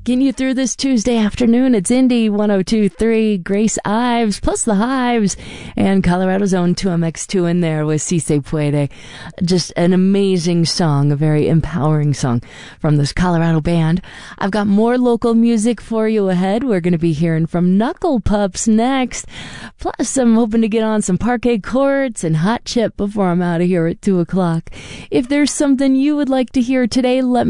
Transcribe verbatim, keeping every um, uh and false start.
Getting you through this Tuesday afternoon, it's Indie one oh two point three, Grace Ives, plus the Hives, and Colorado's own two M X two in there with Si Se Puede. Just an amazing song, a very empowering song from this Colorado band. I've got more local music for you ahead. We're going to be hearing from Knuckle Pups next. Plus, I'm hoping to get on some Parquet Courts and Hot Chip before I'm out of here at two o'clock. If there's something you would like to hear today, let me